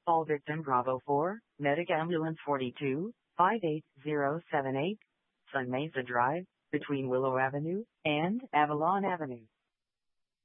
Call victim Bravo 4, Medic Ambulance 42, 58078, Sun Mesa Drive, between Willow Avenue and Avalon Avenue.